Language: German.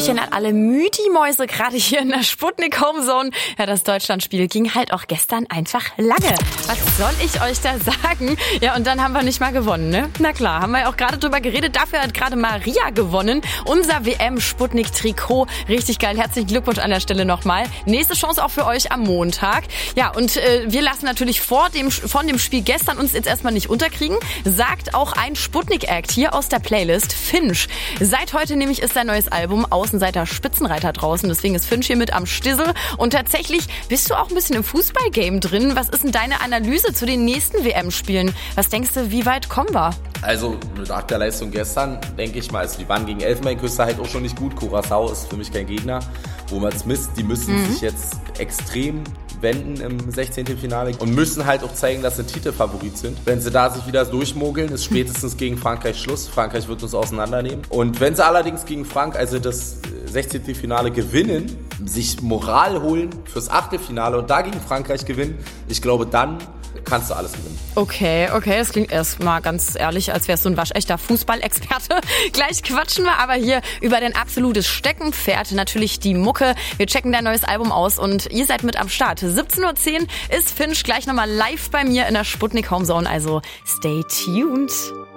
Hallöchen an alle Müdi-Mäuse, gerade hier in der Sputnik Homezone. Ja, das Deutschlandspiel ging halt auch gestern einfach lange. Was soll ich euch da sagen? Ja, und dann haben wir nicht mal gewonnen, ne? Na klar, haben wir ja auch gerade drüber geredet. Dafür hat gerade Maria gewonnen. Unser WM-Sputnik-Trikot. Richtig geil. Herzlichen Glückwunsch an der Stelle nochmal. Nächste Chance auch für euch am Montag. Ja, und wir lassen natürlich von dem Spiel gestern uns jetzt erstmal nicht unterkriegen. Sagt auch ein Sputnik-Act hier aus der Playlist, Finch. Seit heute nämlich ist sein neues Album Außenseiter Spitzenreiter draußen. Deswegen ist Finch hier mit am Stissel. Und tatsächlich bist du auch ein bisschen im Fußballgame drin. Was ist denn deine Analyse zu den nächsten WM-Spielen? Was denkst du, wie weit kommen wir? Also nach der Leistung gestern, denke ich mal, also die waren gegen Elfenbeinküste halt auch schon nicht gut. Curaçao ist für mich kein Gegner, wo man es misst. Die müssen sich jetzt extrem wenden im 16. Finale und müssen halt auch zeigen, dass sie Titelfavorit sind. Wenn sie da sich wieder durchmogeln, ist spätestens gegen Frankreich Schluss. Frankreich wird uns auseinandernehmen. Und wenn sie allerdings gegen also das 16. Finale gewinnen, sich Moral holen fürs Achtelfinale und da gegen Frankreich gewinnen, ich glaube, dann kannst du alles gewinnen. Okay, das klingt erstmal ganz ehrlich, als wärst du ein waschechter Fußballexperte. Gleich quatschen wir aber hier über dein absolutes Steckenpferd, natürlich die Mucke. Wir checken dein neues Album aus und ihr seid mit am Start. 17:10 Uhr ist Finch gleich nochmal live bei mir in der Sputnik Homezone, also stay tuned.